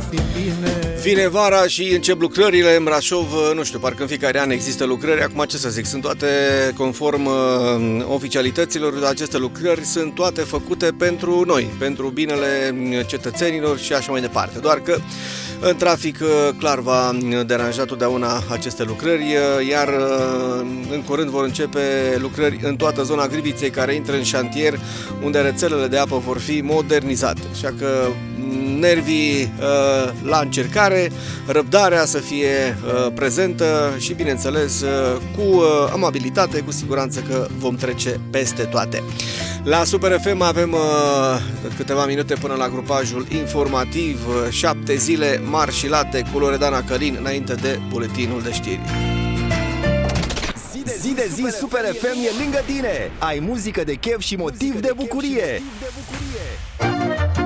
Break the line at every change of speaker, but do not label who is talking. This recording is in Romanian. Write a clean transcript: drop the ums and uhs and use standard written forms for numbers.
Vine vara și încep lucrările în Brașov, nu știu, parcă în fiecare an există lucrări. Acum ce să zic, sunt toate conform oficialităților, aceste lucrări sunt toate făcute pentru noi, pentru binele cetățenilor și așa mai departe. Doar că în trafic clar va deranja totdeauna aceste lucrări, iar în curând vor începe lucrări în toată zona Griviței, care intră în șantier, unde rețelele de apă vor fi modernizate. Așa că nervii la încercare, răbdarea să fie prezentă și, bineînțeles, cu amabilitate, cu siguranță că vom trece peste toate. La Super FM avem câteva minute până la grupajul informativ, 7 zile mari și late cu Loredana Călin înainte de buletinul de știri.
Zi de zi Super FM e lângă tine. Ai muzică de chef și motiv de bucurie.